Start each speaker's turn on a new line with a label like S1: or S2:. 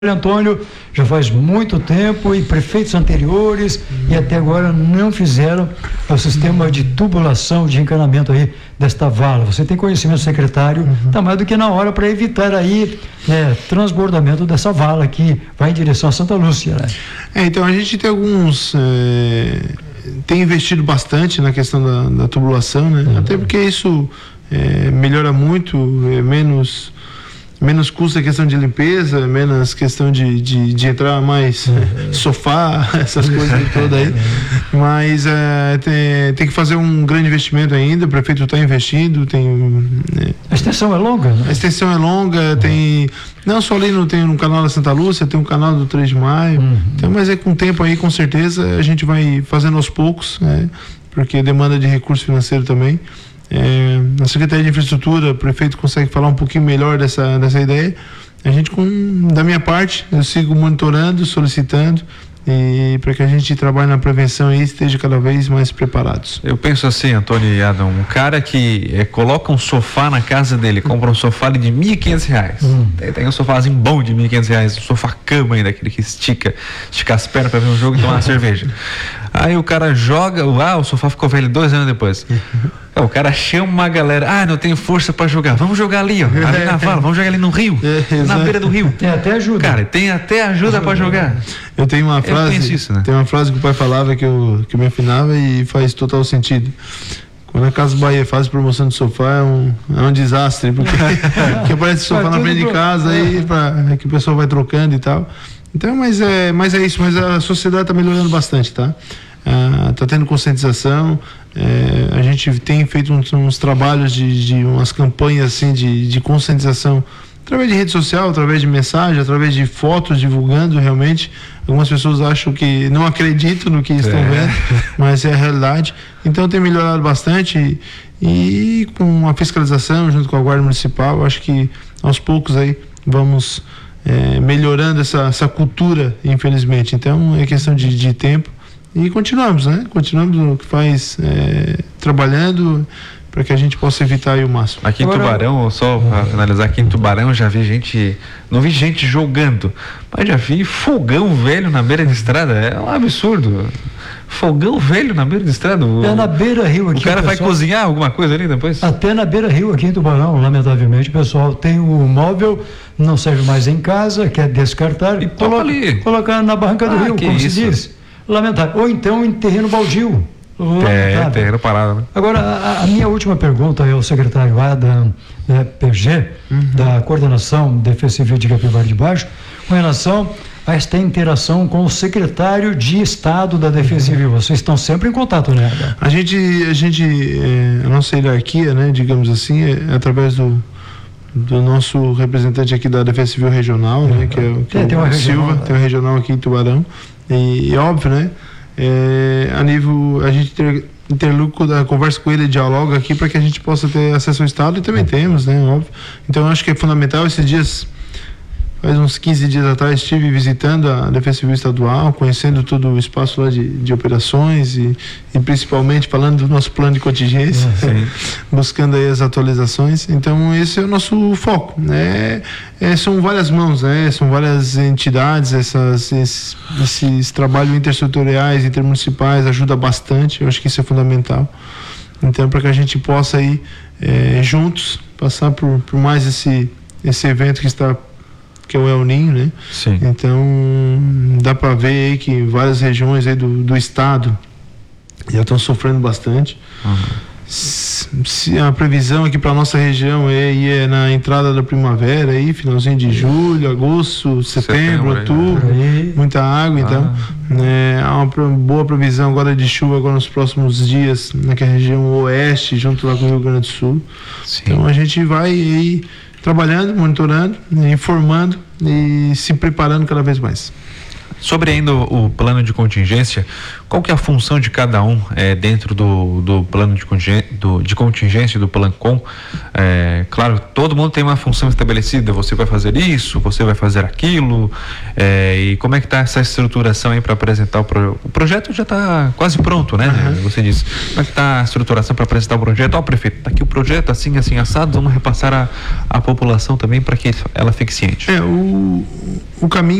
S1: Antônio, já faz muito tempo e prefeitos anteriores e até agora não fizeram o sistema de tubulação, de encanamento aí desta vala. Você tem conhecimento, secretário, tá mais do que na hora para evitar aí transbordamento dessa vala que vai em direção a Santa Lúcia, né?
S2: Então a gente tem tem investido bastante na questão da tubulação, né? Até porque isso melhora muito, menos custo a questão de limpeza, menos questão de entrar mais sofá, essas coisas todas aí. Mas tem que fazer um grande investimento ainda, o prefeito está investindo,
S1: A extensão é longa, né?
S2: A extensão é longa, tem, não só ali tem no canal da Santa Lúcia, tem um canal do 3 de Maio, então, mas com o tempo aí, com certeza, a gente vai fazendo aos poucos, né? Porque demanda de recurso financeiro também. Na Secretaria de Infraestrutura, o prefeito consegue falar um pouquinho melhor dessa ideia. A gente, da minha parte, eu sigo monitorando, solicitando, e para que a gente trabalhe na prevenção e esteja cada vez mais preparados.
S3: Eu penso assim, Antônio e Adam, um cara que coloca um sofá na casa dele, compra um sofá de R$1.500, tem um sofázinho bom de R$1.500, um sofá-cama ainda, aquele que estica as pernas para ver um jogo e tomar uma cerveja. Aí o cara joga, o sofá ficou velho 2 anos depois. O cara chama uma galera, não tenho força pra jogar, vamos jogar ali, ali na vala, vamos jogar ali no rio, na beira do rio.
S1: Tem até ajuda.
S3: Cara, tem até ajuda pra jogar.
S2: Eu tenho uma frase, tem uma frase que o pai falava que eu me afinava e faz total sentido. Quando a Casa Bahia faz promoção de sofá, é um desastre, porque aparece sofá na frente de casa aí, que o pessoal vai trocando e tal. Então, mas é isso, mas a sociedade está melhorando bastante, tá? Está tendo conscientização, a gente tem feito uns trabalhos de umas campanhas assim de conscientização através de rede social, através de mensagem, através de fotos, divulgando realmente. Algumas pessoas acham que não acreditam no que estão vendo, mas é a realidade. Então tem melhorado bastante e com a fiscalização junto com a Guarda Municipal, acho que aos poucos aí vamos melhorando essa cultura, infelizmente. Então é questão de tempo e continuamos o que faz, trabalhando para que a gente possa evitar aí o máximo.
S3: Aqui em Tubarão, só para analisar, aqui em Tubarão eu já vi gente, não vi gente jogando, mas já vi fogão velho na beira de estrada, é um absurdo. Fogão velho na beira de estrada.
S1: Na beira-rio aqui.
S3: O cara vai cozinhar alguma coisa ali depois?
S1: Até na beira-rio aqui em Tubarão, lamentavelmente, o pessoal tem o móvel, não serve mais em casa, quer descartar e colocar na barranca do rio, como se diz. Lamentável. Ou então em terreno baldio.
S3: Terreno parado, né?
S1: Agora, a minha última pergunta é ao secretário Adam PG, da Coordenação de Defesa Civil de Capivari de Baixo, com relação a esta interação com o secretário de Estado da Defesa Civil. Vocês estão sempre em contato, né?
S2: A nossa hierarquia, né, digamos assim, é através do nosso representante aqui da Defesa Civil Regional, né, que é o Silva, tem um regional aqui em Tubarão, e óbvio, né, a nível, a gente interlocuta, conversa com ele, dialoga aqui para que a gente possa ter acesso ao Estado, e também temos, né, óbvio. Então eu acho que é fundamental. Esses dias, faz uns 15 dias atrás, estive visitando a Defesa Civil Estadual, conhecendo todo o espaço lá de operações e principalmente falando do nosso plano de contingência, buscando aí as atualizações. Então esse é o nosso foco, né? São várias mãos, né? São várias entidades, esses trabalhos intersetoriais, intermunicipais, ajuda bastante. Eu acho que isso é fundamental. Então, para que a gente possa aí juntos passar por mais esse evento que é o El Ninho, né?
S3: Sim.
S2: Então dá para ver aí que várias regiões aí do estado já estão sofrendo bastante. A previsão aqui para nossa região é na entrada da primavera aí, finalzinho de julho, agosto, setembro, outubro, muita água. Então há uma boa previsão agora de chuva agora nos próximos dias naquela região oeste, junto lá com o Rio Grande do Sul.
S3: Sim.
S2: Então a gente vai aí trabalhando, monitorando, informando e se preparando cada vez mais.
S3: Sobre ainda o plano de contingência, qual que é a função de cada um dentro do plano de contingência do Plancon? Claro, todo mundo tem uma função estabelecida, você vai fazer isso, você vai fazer aquilo, e como é que está essa estruturação aí para apresentar o projeto? Já está quase pronto, né? Você disse, como é que está a estruturação para apresentar o projeto? Prefeito, está aqui o projeto, assim assado, vamos repassar a população também para que ela fique ciente.
S2: O caminho